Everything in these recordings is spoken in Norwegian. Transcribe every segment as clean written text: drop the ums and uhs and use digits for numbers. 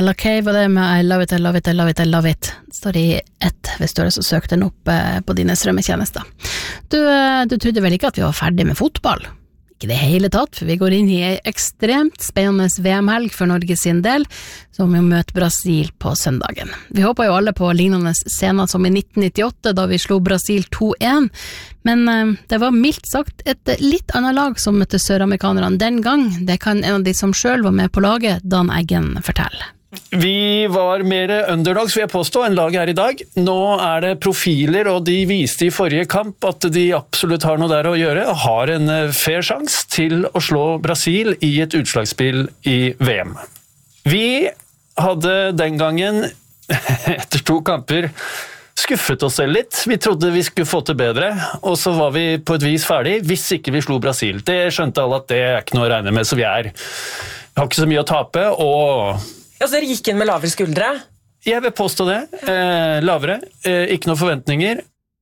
Ella Kay var det med I love it, I love it, I love it, I love it. Det står i ett hvis du har så søkt den opp på dine strømmetjenester. Du trodde vel ikke at vi var ferdig med fotball? Ikke det hele tatt, for vi går inn i en ekstremt spennende VM-helg for Norge sin del, som vi møter Brasil på søndagen. Vi håper jo alle på lignende scener som i 1998, da vi slo Brasil 2-1, men det var mildt sagt et litt annet lag som møtte søramerikanerne den gang. Det kan en av de som selv var med på laget, Dan Eggen, fortelle. Vi var mer underdogs, vil jeg påstå, enn laget her i dag. Nå det profiler, og de viste i forrige kamp at de absolutt har noe der å gjøre, og har en fair sjans til å slå Brasil i et utslagsspill i VM. Vi hadde den gangen, etter 2 kamper, skuffet oss selv litt. Vi trodde vi skulle få til bedre, og så var vi på et vis ferdig, hvis ikke vi slo Brasil. Det skjønte alle at det ikke noe å regne med, så vi har ikke så mye å tape, og... Ja, så dere gikk inn med lavere skuldre? Jeg vil påstå det. Lavere. Ikke noen forventninger.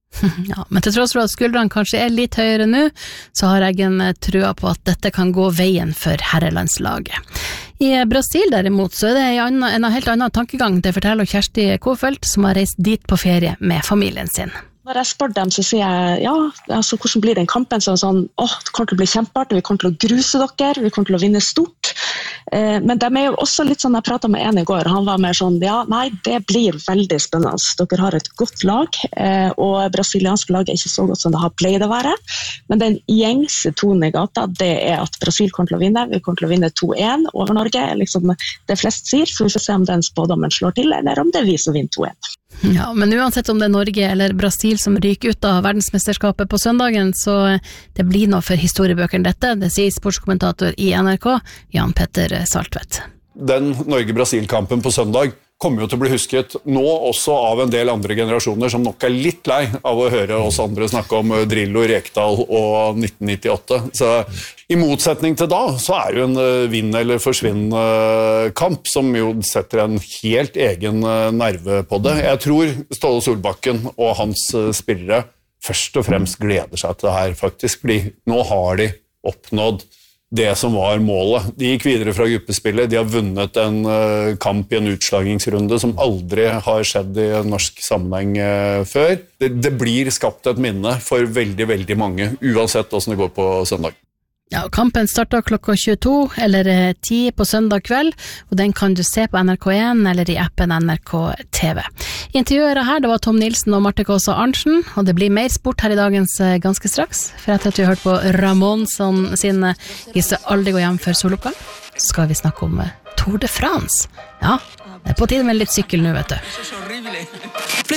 Ja, men til tross for at skuldrene kanskje litt høyere nå, så har jeg en trua på at dette kan gå veien for herrelandslaget. I Brasil derimot så det en helt annen tankegang, det forteller Kjersti Kofelt, som har reist dit på ferie med familien sin. Når jeg spør dem, så sier jeg, altså, hvordan blir den kampen? Det kommer til å bli kjempeartig, vi kommer til å gruse dere, vi kommer til å vinne stort. Men de jo også litt sånn, jeg pratet med en i går, han var mer sånn, nei, det blir veldig spennende. Dere har et godt lag, og brasiliansk lag ikke så godt som det har pleid å være. Men den gjengse tonen i gata, det at Brasil kommer til å vinne. Vi kommer til å vinne 2-1 over Norge, liksom det flest sier, så vi får se om den spådommen slår til, eller om det vi som vinner 2-1. Ja, men uansett om det Norge eller Brasil som ryker ut av verdensmesterskapet på søndagen, så det blir noe for historiebøkene dette, det sier sportskommentator i NRK, Jan Petter Saltvedt. Den Norge-Brasil-kampen på søndag kommer jo til å bli husket nå også av en del andre generasjoner som nok litt lei av å høre oss andre snakke om Drillo, Rekdal og 1998. Så i motsetning til da, så det jo en vinn eller forsvinn kamp som jo setter en helt egen nerve på det. Jeg tror Ståle Solbakken og hans spillere først og fremst gleder seg til det her faktisk, fordi nå har de oppnådd det som var målet. De gikk videre fra gruppespillet, de har vunnet en kamp i en utslagingsrunde som aldri har skjedd i en norsk sammenheng før. Det blir skapt et minne for veldig, veldig mange, uansett hvordan det går på søndag. Ja, kampen startet klokka 22 eller 10 på søndag kveld, og den kan du se på NRK1 eller i appen NRK TV. Intervjuere her, det var Tom Nilsen og Marte Kåsa Arntzen, og det blir mer sport her i dagens ganske straks, for etter at vi har hørt på Ramón sin «Jeg skal aldri gå hjem før soloppgang», så skal vi snakke om Tour de France. Ja, det på tide med litt sykkel nå, vet du.